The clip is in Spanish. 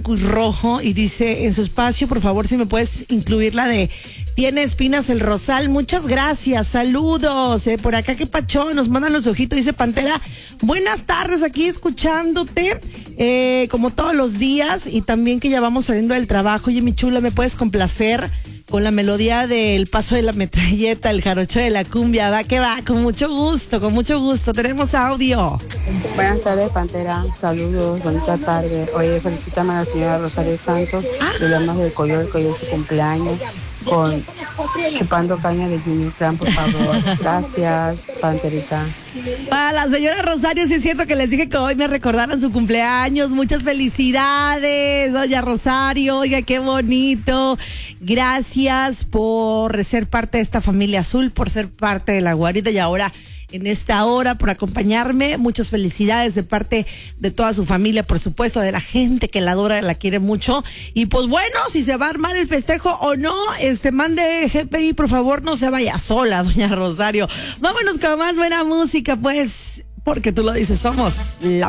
blanco y rojo y dice en su espacio, por favor, si me puedes incluir la de Tiene espinas el rosal. Muchas gracias, saludos. Por acá, qué pachón, nos mandan los ojitos, dice Pantera. Buenas tardes, aquí escuchándote, como todos los días, y también que ya vamos saliendo del trabajo. Oye, mi chula, ¿me puedes complacer con la melodía del paso de la metralleta, el jarocho de la cumbia? Va que va, con mucho gusto, con mucho gusto. Tenemos audio. Buenas tardes, Pantera. Saludos, bonita tarde. Oye, felicítame a la señora Rosario Santos de Lomas del Coyote, que hoy es su cumpleaños, con Chupando Caña de Junior Clan, por favor. Gracias, Panterita. Para la señora Rosario, sí es cierto que les dije que hoy me recordaron su cumpleaños. Muchas felicidades, doña Rosario. Oiga, qué bonito. Gracias por ser parte de esta familia azul, por ser parte de la guarida y ahora en esta hora, por acompañarme. Muchas felicidades de parte de toda su familia, por supuesto, de la gente que la adora, la quiere mucho. Y pues bueno, si se va a armar el festejo o no, mande GPI, por favor, no se vaya sola, doña Rosario. Vámonos con más buena música, pues, porque tú lo dices, somos la